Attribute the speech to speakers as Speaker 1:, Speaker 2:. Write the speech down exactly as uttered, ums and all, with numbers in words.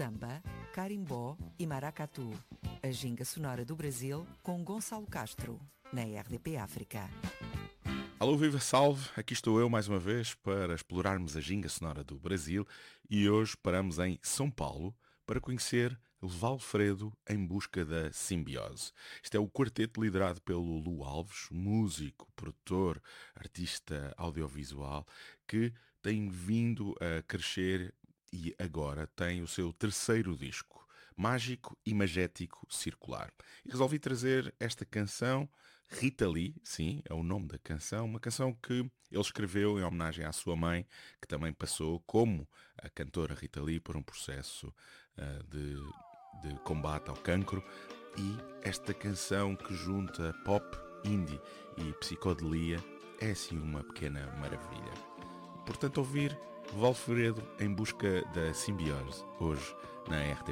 Speaker 1: samba, carimbó e maracatu. A ginga sonora do Brasil com Gonçalo Castro, na R D P África.
Speaker 2: Alô, viva, salve! Aqui estou eu mais uma vez para explorarmos a ginga sonora do Brasil e hoje paramos em São Paulo para conhecer Valfredo em busca da simbiose. Este é o quarteto liderado pelo Lu Alves, músico, produtor, artista audiovisual, que tem vindo a crescer e agora tem o seu terceiro disco, Mágico e Magético Circular. E resolvi trazer esta canção, Rita Lee, sim, é o nome da canção, uma canção que ele escreveu em homenagem à sua mãe, que também passou, como a cantora Rita Lee, por um processo uh, de, de combate ao cancro. E esta canção que junta pop, indie e psicodelia é assim uma pequena maravilha. Portanto, ouvir Valfredo em busca da simbiose, hoje na R T